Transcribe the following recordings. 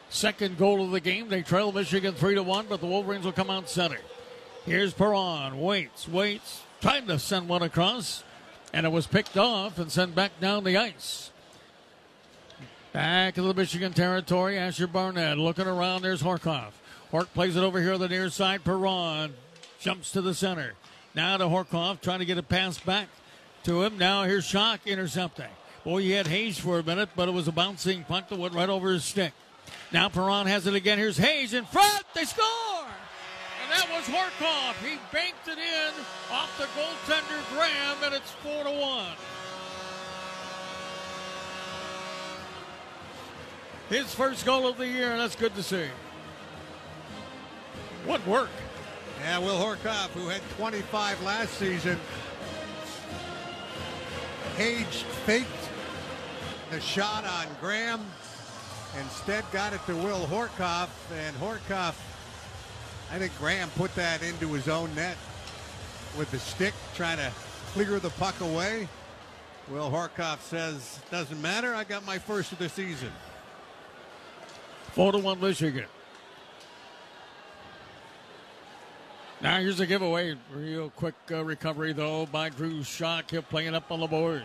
second goal of the game. They trail Michigan 3-1, but the Wolverines will come out center. Here's Perron. Waits. Trying to send one across, and it was picked off and sent back down the ice. Back into the Michigan territory, Asher Barnett looking around. There's Horkoff. Hork plays it over here on the near side. Perron jumps to the center. Now to Horkoff, trying to get a pass back to him. Now here's Schock intercepting. Boy, he had Hayes for a minute, but it was a bouncing puck that went right over his stick. Now Perron has it again. Here's Hayes in front. They score! And that was Horkoff. He banked it in off the goaltender Graham, and it's 4-1. His first goal of the year, and that's good to see. What work. Yeah, Will Horkoff, who had 25 last season. Hayes faked the shot on Graham. Instead got it to Will Horkoff, and Horkoff, I think Graham put that into his own net with the stick, trying to clear the puck away. Will Horkoff says, doesn't matter, I got my first of the season. 4-1 Michigan. Now here's a giveaway. Real quick recovery, though, by Drew Schock. He'll play it up on the boards.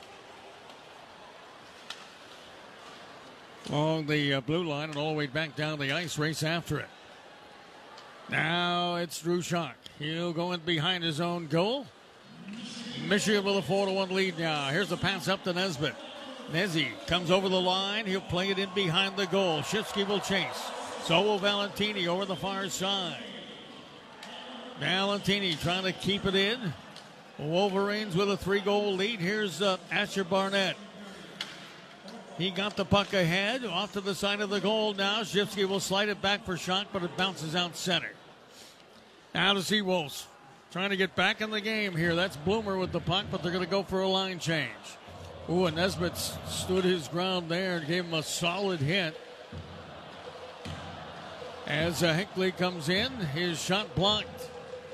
Along the blue line and all the way back down the ice, race after it. Now it's Drew Schock. He'll go in behind his own goal. Michigan with a 4-1 lead now. Here's the pass up to Nesbitt. Nezzy comes over the line. He'll play it in behind the goal. Shifsky will chase. So will Valentini over the far side. Valentini trying to keep it in. Wolverines with a 3-goal lead. Here's Asher Barnett. He got the puck ahead, off to the side of the goal now. Shifsky will slide it back for Schock, but it bounces out center. Now to Seawolves. Trying to get back in the game here. That's Bloomer with the puck, but they're going to go for a line change. Ooh, and Nesbitt stood his ground there and gave him a solid hit. As Hinckley comes in, his shot blocked.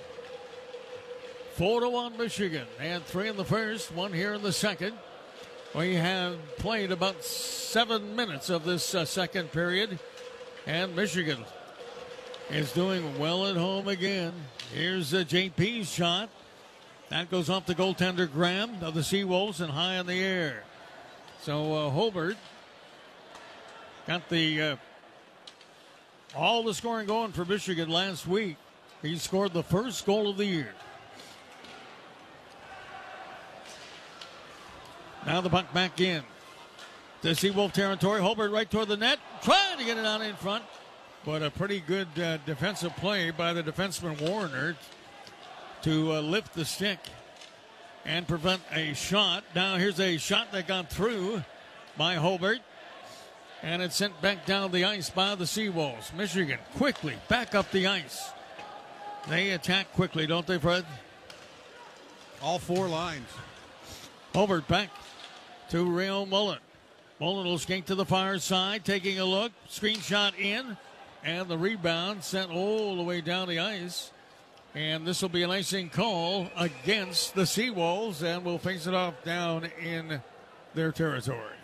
4-1 Michigan. They had 3 in the first, 1 here in the second. We have played about 7 minutes of this second period, and Michigan is doing well at home again. Here's JP's shot. That goes off the goaltender Graham of the Seawolves and high in the air. So Hobart got the all the scoring going for Michigan last week. He scored the first goal of the year. Now the puck back in to Seawolf territory. Hobart right toward the net, trying to get it out in front. But a pretty good defensive play by the defenseman Warner to lift the stick and prevent a shot. Now here's a shot that got through by Hobart, and it's sent back down the ice by the Seawolves. Michigan quickly back up the ice. They attack quickly, don't they, Fred? All 4 lines. Hobart back to Rio Mullen. Mullen will skate to the far side, taking a look. Screen shot in, and the rebound sent all the way down the ice. And this will be an icing call against the Seawolves, and we'll face it off down in their territory.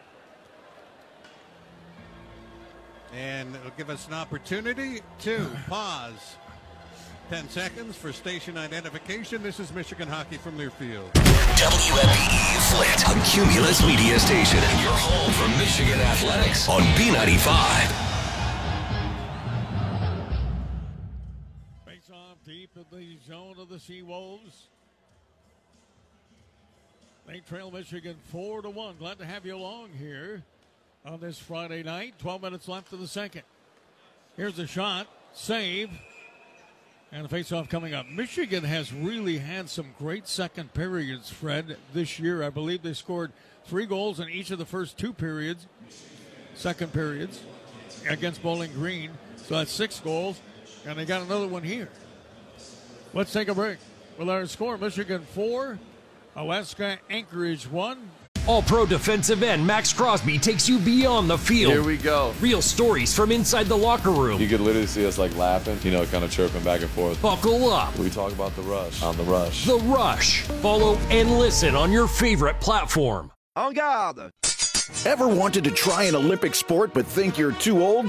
And it'll give us an opportunity to pause 10 seconds for station identification. This is Michigan Hockey from Learfield. WMBE Flint, a Cumulus media station, and your home for Michigan athletics on B95. Deep in the zone of the Seawolves. They trail Michigan 4-1. Glad to have you along here on this Friday night. 12 minutes left in the second. Here's a shot. Save. And the faceoff coming up. Michigan has really had some great second periods, Fred, this year. I believe they scored 3 goals in each of the first 2 periods, second periods, against Bowling Green. So that's 6 goals. And they got another one here. Let's take a break. With our score, Michigan 4, Alaska Anchorage 1. All-Pro defensive end Max Crosby takes you beyond the field. Here we go. Real stories from inside the locker room. You could literally see us like laughing, kind of chirping back and forth. Buckle up. We talk about the rush on The Rush. The Rush. Follow and listen on your favorite platform. En garde. Ever wanted to try an Olympic sport but think you're too old?